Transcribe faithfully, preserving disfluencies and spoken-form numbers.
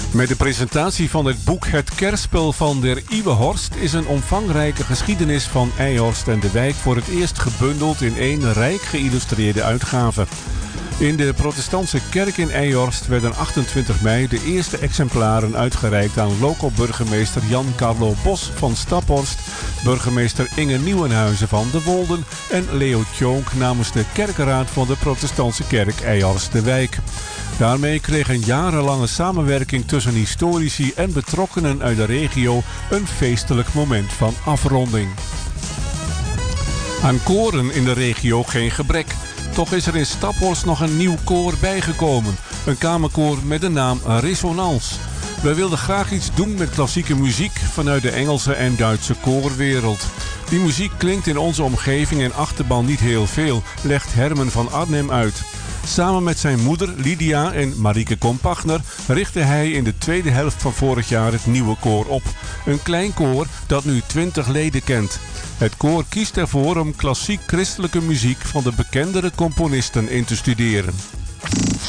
Met de presentatie van het boek Het Kerspel van der Iwehorst is een omvangrijke geschiedenis van Eijhorst en de wijk voor het eerst gebundeld in één rijk geïllustreerde uitgave. In de protestantse kerk in Eijhorst werden achtentwintig mei de eerste exemplaren uitgereikt aan local burgemeester Jan Carlo Bos van Staphorst, burgemeester Inge Nieuwenhuizen van de Wolden en Leo Tjonk namens de kerkenraad van de protestantse kerk Eijhorst de Wijk. Daarmee kreeg een jarenlange samenwerking tussen historici en betrokkenen uit de regio een feestelijk moment van afronding. Aan koren in de regio geen gebrek. Toch is er in Staphorst nog een nieuw koor bijgekomen. Een kamerkoor met de naam Resonance. Wij wilden graag iets doen met klassieke muziek vanuit de Engelse en Duitse koorwereld. Die muziek klinkt in onze omgeving en achterban niet heel veel, legt Hermen van Arnhem uit. Samen met zijn moeder Lydia en Marieke Kompachner richtte hij in de tweede helft van vorig jaar het nieuwe koor op. Een klein koor dat nu twintig leden kent. Het koor kiest ervoor om klassiek christelijke muziek van de bekendere componisten in te studeren.